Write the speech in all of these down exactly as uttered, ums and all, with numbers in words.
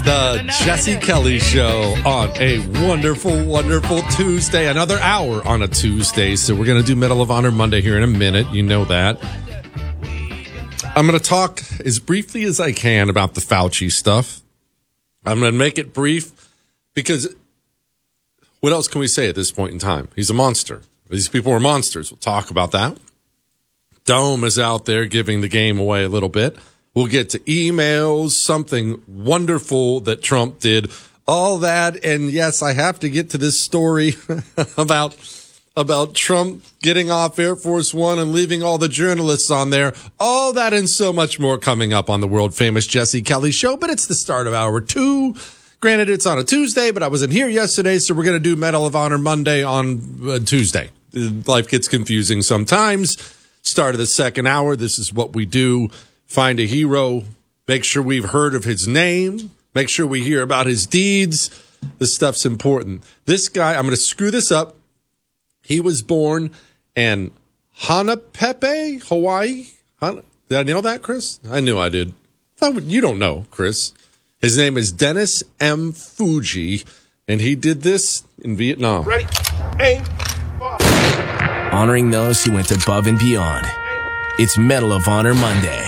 The Jesse Kelly Show on a wonderful, wonderful Tuesday. Another hour on a Tuesday. So we're going to do Medal of Honor Monday here in a minute. You know that. I'm going to talk as briefly as I can about the Fauci stuff. I'm going to make it brief because what else can we say at this point in time? He's a monster. These people are monsters. We'll talk about that. Dome is out there giving the game away a little bit. We'll get to emails, something wonderful that Trump did, all that. And yes, I have to get to this story about about Trump getting off Air Force One and leaving all the journalists on there. All that and so much more coming up on the world famous Jesse Kelly Show. But it's the start of hour two. Granted, it's on a Tuesday, but I wasn't here yesterday, so we're going to do Medal of Honor Monday on uh, Tuesday. Life gets confusing sometimes. Start of the second hour. This is what we do. Find a hero, make sure we've heard of his name, make sure we hear about his deeds. This stuff's important. This guy, I'm going to screw this up. He was born in Hanapepe, Hawaii. Hana, did I nail that, Chris? I knew I did. You don't know, Chris. His name is Dennis M. Fuji, and he did this in Vietnam. Ready, aim, fire. Honoring those who went above and beyond. It's Medal of Honor Monday.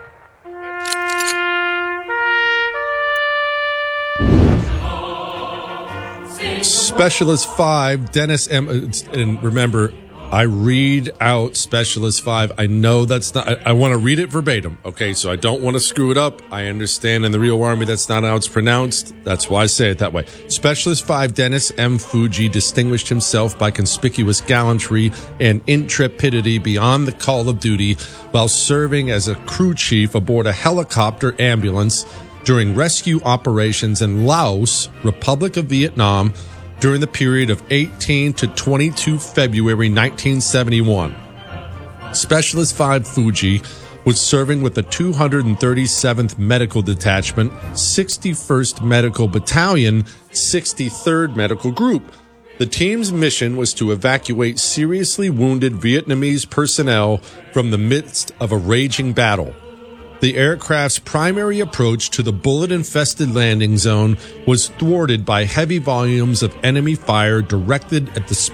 Specialist five, Dennis M. And remember, I read out Specialist five. I know that's not, I, I want to read it verbatim. Okay, so I don't want to screw it up. I understand in the real army that's not how it's pronounced. That's why I say it that way. Specialist five, Dennis M. Fuji, distinguished himself by conspicuous gallantry and intrepidity beyond the call of duty while serving as a crew chief aboard a helicopter ambulance during rescue operations in Laos, Republic of Vietnam, during the period of eighteen to twenty-two February nineteen seventy-one. Specialist five Fuji was serving with the two hundred thirty-seventh Medical Detachment, sixty-first Medical Battalion, sixty-third Medical Group. The team's mission was to evacuate seriously wounded Vietnamese personnel from the midst of a raging battle. The aircraft's primary approach to the bullet-infested landing zone was thwarted by heavy volumes of enemy fire directed at the